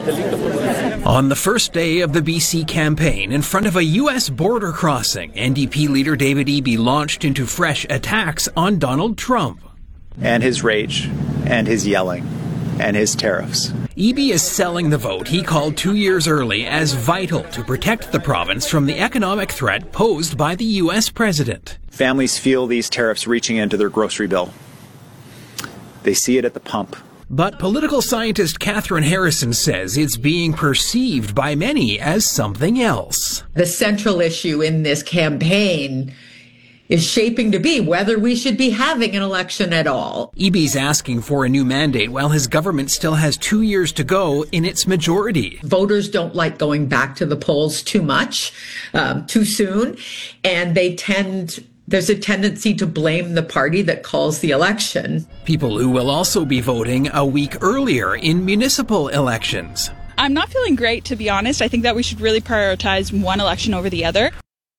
On the first day of the BC campaign, in front of a U.S. border crossing, NDP leader David Eby launched into fresh attacks on Donald Trump. And his rage, and his yelling, and his tariffs. Eby is selling the vote he called 2 years early as vital to protect the province from the economic threat posed by the U.S. president. Families feel these tariffs reaching into their grocery bill. They see it at the pump. But political scientist Catherine Harrison says it's being perceived by many as something else. The central issue in this campaign is shaping to be whether we should be having an election at all. Eby's asking for a new mandate while his government still has 2 years to go in its majority. Voters don't like going back to the polls too much, too soon, and there's a tendency to blame the party that calls the election. People who will also be voting a week earlier in municipal elections. I'm not feeling great, to be honest. I think that we should really prioritize one election over the other.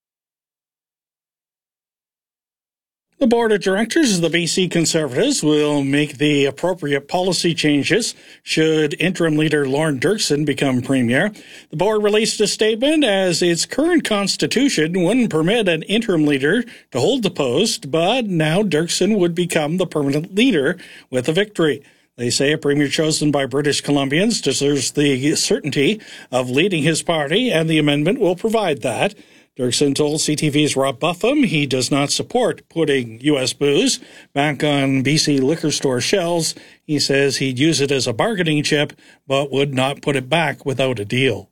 The board of directors of the BC Conservatives will make the appropriate policy changes should interim leader Lorne Dirksen become premier. The board released a statement as its current constitution wouldn't permit an interim leader to hold the post, but now Dirksen would become the permanent leader with a victory. They say a premier chosen by British Columbians deserves the certainty of leading his party, and the amendment will provide that. Dirksen told CTV's Rob Buffum he does not support putting U.S. booze back on BC liquor store shelves. He says he'd use it as a bargaining chip, but would not put it back without a deal.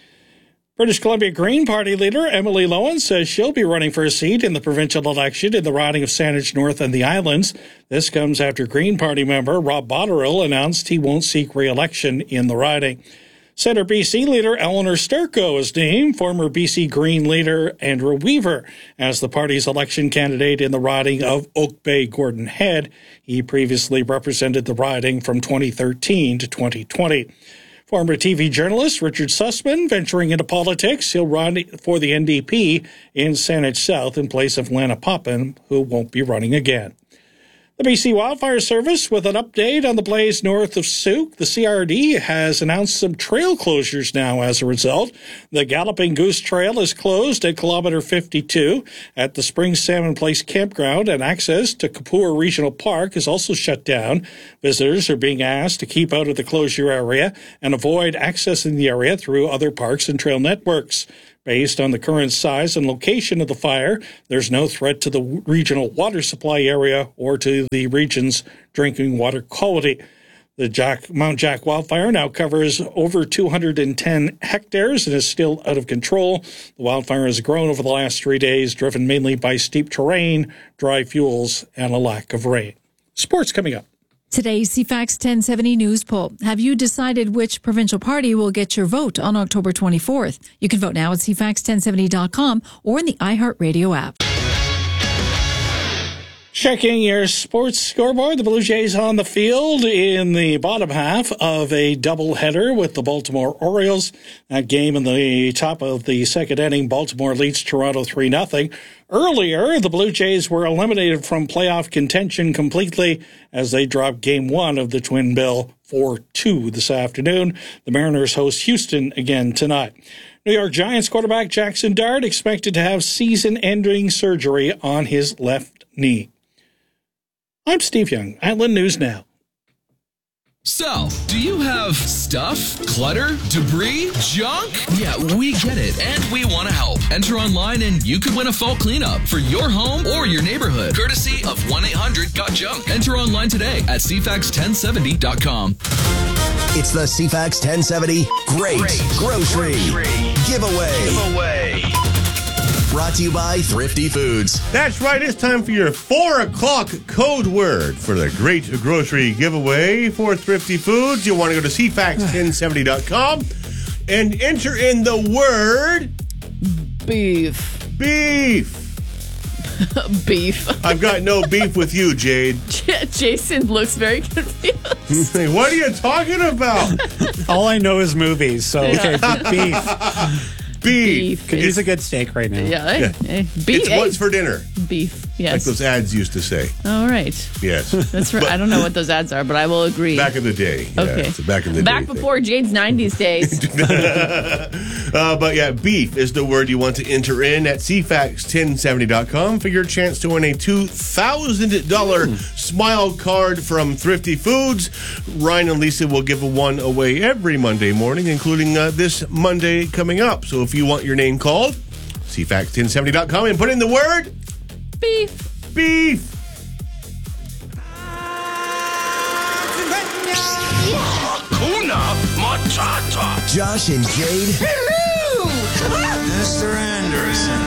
British Columbia Green Party leader Emily Lowen says she'll be running for a seat in the provincial election in the riding of Saanich North and the Islands. This comes after Green Party member Rob Botterill announced he won't seek re-election in the riding. Centre BC leader Eleanor Sturko is named former BC Green leader Andrew Weaver as the party's election candidate in the riding of Oak Bay Gordon Head. He previously represented the riding from 2013 to 2020. Former TV journalist Richard Sussman venturing into politics. He'll run for the NDP in Saanich South in place of Lana Poppin, who won't be running again. The BC Wildfire Service with an update on the blaze north of Souk. The CRD has announced some trail closures now as a result. The Galloping Goose Trail is closed at kilometer 52 at the Spring Salmon Place campground, and access to Kapur Regional Park is also shut down. Visitors are being asked to keep out of the closure area and avoid accessing the area through other parks and trail networks. Based on the current size and location of the fire, there's no threat to the regional water supply area or to the region's drinking water quality. The Mount Jack wildfire now covers over 210 hectares and is still out of control. The wildfire has grown over the last 3 days, driven mainly by steep terrain, dry fuels, and a lack of rain. Sports coming up. Today's CFAX 1070 News Poll. Have you decided which provincial party will get your vote on October 24th? You can vote now at cfax1070.com or in the iHeartRadio app. Checking your sports scoreboard, the Blue Jays on the field in the bottom half of a doubleheader with the Baltimore Orioles. That game in the top of the second inning, Baltimore leads Toronto 3-0. Earlier, the Blue Jays were eliminated from playoff contention completely as they dropped Game 1 of the Twin Bill 4-2 this afternoon. The Mariners host Houston again tonight. New York Giants quarterback Jackson Dart expected to have season-ending surgery on his left knee. I'm Steve Young, Atlan News Now. So, do you have stuff, clutter, debris, junk? Yeah, we get it, and we want to help. Enter online and you could win a fall cleanup for your home or your neighborhood, courtesy of 1-800-GOT-JUNK. Enter online today at cfax1070.com. It's the CFAX 1070 Great Grocery Giveaway. Brought to you by Thrifty Foods. That's right. It's time for your 4 o'clock code word for the Great Grocery Giveaway for Thrifty Foods. You'll want to go to cfax1070.com and enter in the word beef. Beef. Beef. I've got no beef with you, Jade. Jason looks very confused. Hey, what are you talking about? All I know is movies, so okay, beef. Beef. Could use a good steak right now. Yeah. Beef. It's what's for dinner. Beef. Yes. Like those ads used to say. All right. Yes. That's right. I don't know what those ads are, but I will agree. Back in the day. Yeah, Okay. it's a back in the day. Back before Jade's 90s days. But yeah, beef is the word you want to enter in at cfax1070.com for your chance to win a $2,000 smile card from Thrifty Foods. Ryan and Lisa will give one away every Monday morning, including this Monday coming up. So if you want your name called, cfax1070.com and put in the word beef. Beef. Hakuna Matata. Josh and Jade. Hello! Mr. Anderson.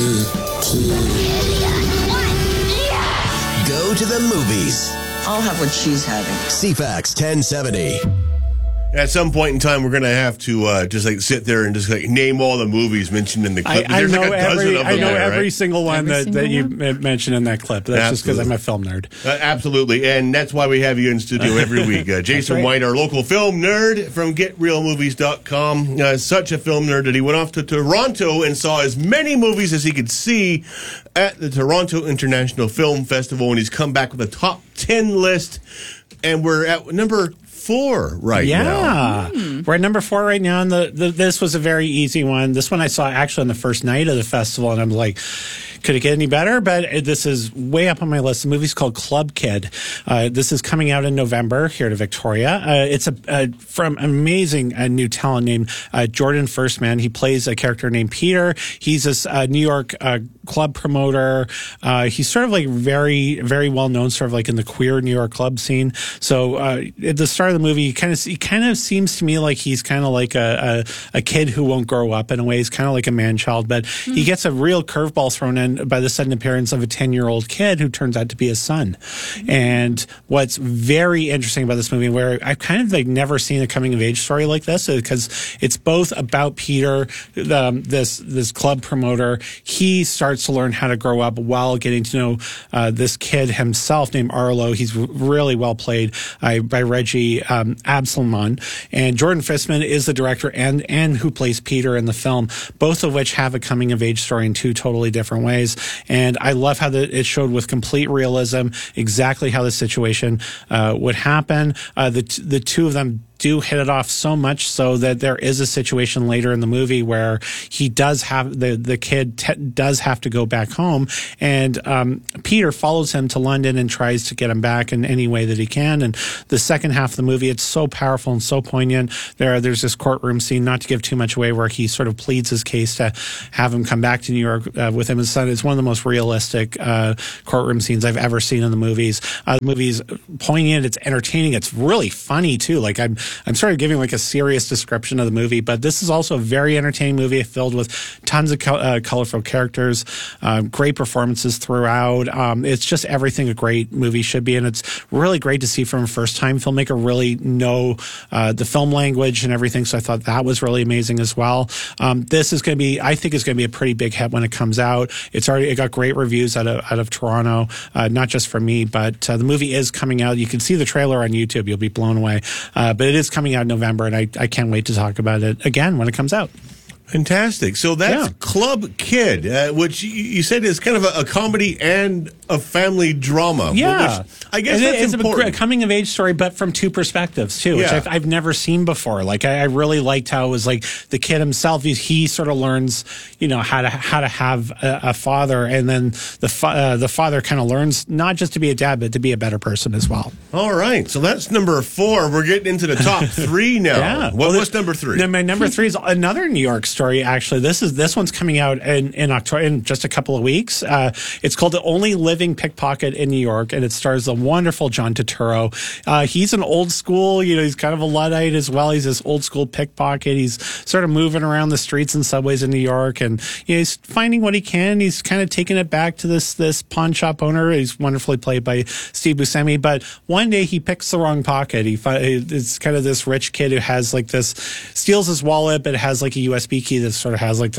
Go to the movies. I'll have what she's having. CFAX 1070. At some point in time, we're going to have to just like sit there and just like name all the movies mentioned in the clip. I know like a dozen of them. I know there, every right? single one that you mentioned in that clip. That's just because I'm a film nerd. Absolutely. And that's why we have you in studio every week. Jason White, our local film nerd from GetRealMovies.com. Such a film nerd that he went off to Toronto and saw as many movies as he could see at the Toronto International Film Festival. And he's come back with a top 10 list. And we're at number 4 right now. Yeah. We're at number 4 right now, and this was a very easy one. This one I saw actually on the first night of the festival, and I'm like, could it get any better? But this is way up on my list. The movie's called Club Kid. This is coming out in November here to Victoria. It's from amazing new talent named Jordan Firstman. He plays a character named Peter. He's this New York club promoter. He's sort of like very, very well known, sort of like in the queer New York club scene. So at the start of the movie, he kind of seems to me like he's kind of like a kid who won't grow up in a way. He's kind of like a man-child, but he gets a real curveball thrown in by the sudden appearance of a 10-year-old kid who turns out to be his son. And what's very interesting about this movie, where I've kind of like never seen a coming-of-age story like this, because it's both about Peter, this club promoter. He starts to learn how to grow up while getting to know this kid himself named Arlo. He's really well played by Reggie Absalomon. And Jordan Fistman is the director and who plays Peter in the film, both of which have a coming-of-age story in two totally different ways. And I love how it showed with complete realism exactly how the situation would happen. The two of them do hit it off so much so that there is a situation later in the movie where he does have the kid does have to go back home, and Peter follows him to London and tries to get him back in any way that he can. And the second half of the movie, it's so powerful and so poignant. There's this courtroom scene, not to give too much away, where he sort of pleads his case to have him come back to New York with him and his son. It's one of the most realistic courtroom scenes I've ever seen in the movies. The movie's poignant, it's entertaining, it's really funny too. Like I'm sort of giving like a serious description of the movie, but this is also a very entertaining movie filled with tons of colorful characters, great performances throughout. It's just everything a great movie should be, and it's really great to see from a first-time filmmaker really know the film language and everything, so I thought that was really amazing as well. This is going to be, I think it's going to be a pretty big hit when it comes out. It got great reviews out of Toronto, not just from me, but the movie is coming out. You can see the trailer on YouTube. You'll be blown away. But it is coming out in November, and I can't wait to talk about it again when it comes out. Fantastic. So that's Club Kid, which you said is kind of a comedy and a family drama. Yeah. Which I guess it's important. a coming-of-age story, but from two perspectives, too, which Yeah. I've never seen before. Like, I really liked how it was like the kid himself, he sort of learns, how to have a father, and then the father kind of learns not just to be a dad, but to be a better person as well. All right. So that's number 4. We're getting into the top 3 now. Yeah. What's number 3? My number 3 is another New York story, actually. This one's coming out in October, in just a couple of weeks. It's called The Only Living Pickpocket in New York, and it stars the wonderful John Turturro. He's an old school, he's kind of a Luddite as well. He's this old school pickpocket. He's sort of moving around the streets and subways in New York, and he's finding what he can. He's kind of taking it back to this pawn shop owner. He's wonderfully played by Steve Buscemi, but one day he picks the wrong pocket. It's kind of this rich kid who has like this, steals his wallet, but it has like a USB key that sort of has like this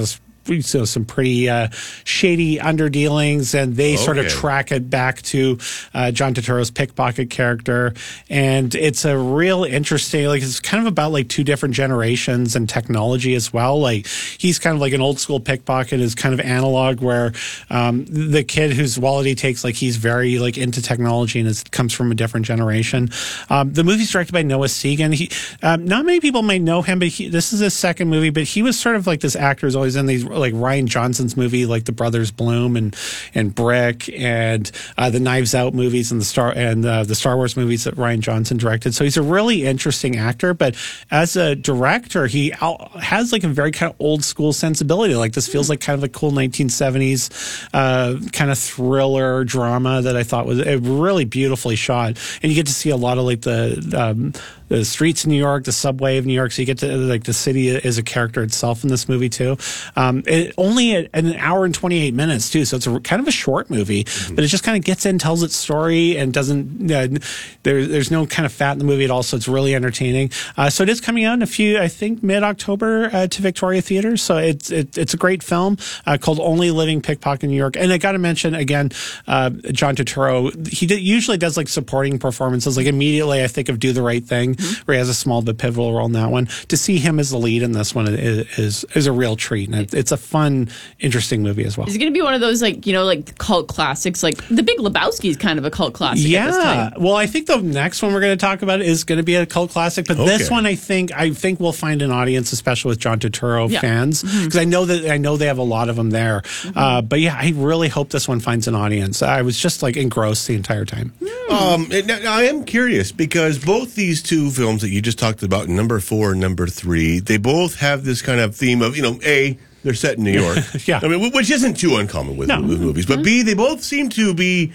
some pretty shady underdealings, and they sort of track it back to John Turturro's pickpocket character. And it's a real interesting, like, it's kind of about like two different generations and technology as well. Like, he's kind of like an old school pickpocket is kind of analog, where the kid whose wallet he takes, like, he's very like into technology and comes from a different generation. The movie's directed by Noah Segan. He, not many people might know him, but this is his second movie, but he was sort of like this actor who's always in these, like Ryan Johnson's movie, like The Brothers Bloom and Brick, and the Knives Out movies and the Star Wars movies that Ryan Johnson directed. So he's a really interesting actor, but as a director, he has like a very kind of old school sensibility. Like, this feels like kind of a cool 1970s kind of thriller drama that I thought was really beautifully shot. And you get to see a lot of like the streets of New York, the subway of New York. So you get to like the city as a character itself in this movie too. Only an hour and 28 minutes too. So it's kind of a short movie, but it just kind of gets in, tells its story, and doesn't, there's no kind of fat in the movie at all. So it's really entertaining. So it is coming out in I think mid-October to Victoria Theaters. So it's a great film called Only Living Pickpocket in New York. And I got to mention again, John Turturro, he usually does like supporting performances. Like, immediately I think of Do the Right Thing, where he has a small but pivotal role in that one. To see him as the lead in this one is a real treat. And it's a fun, interesting movie as well. Is it going to be one of those, like, like cult classics? Like The Big Lebowski is kind of a cult classic. Yeah. At this time. Well, I think the next one we're going to talk about is going to be a cult classic. But this one, I think we'll find an audience, especially with John Turturro fans, because I know they have a lot of them there. But yeah, I really hope this one finds an audience. I was just like engrossed the entire time. I am curious, because both these two films that you just talked about, number 4 and number 3, they both have this kind of theme of, they're set in New York. Yeah. I mean, which isn't too uncommon with movies. But B, they both seem to be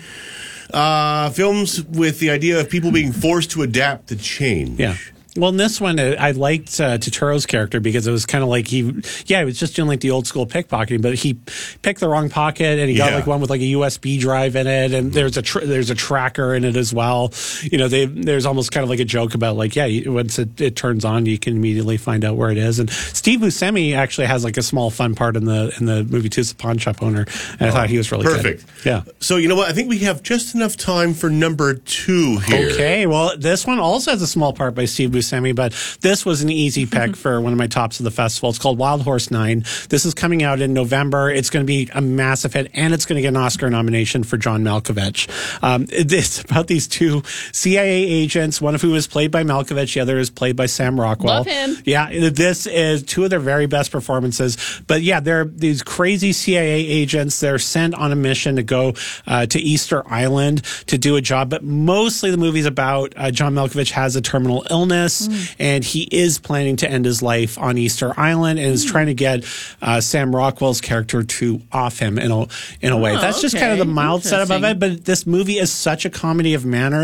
films with the idea of people being forced to adapt to change. Yeah. Well, in this one, I liked Turturro's character because it was kind of like he was just doing like the old school pickpocketing, but he picked the wrong pocket and he got like one with like a USB drive in it, and there's a tracker in it as well. There's almost kind of like a joke about like, once it turns on, you can immediately find out where it is. And Steve Buscemi actually has like a small fun part in the movie too. It's a pawn shop owner, and I thought he was really perfect. Good. Yeah. So you know what? I think we have just enough time for number 2 here. Okay. Well, this one also has a small part by Steve Buscemi, but this was an easy pick for one of my tops of the festival. It's called Wild Horse 9. This is coming out in November. It's going to be a massive hit, and it's going to get an Oscar nomination for John Malkovich. It's about these two CIA agents, one of whom is played by Malkovich, the other is played by Sam Rockwell. Love him. Yeah, this is two of their very best performances. But yeah, they're these crazy CIA agents. They're sent on a mission to go to Easter Island to do a job. But mostly the movie's about John Malkovich has a terminal illness, and he is planning to end his life on Easter Island, and is trying to get Sam Rockwell's character to off him in a way. That's just kind of the mild setup of it. But this movie is such a comedy of manners.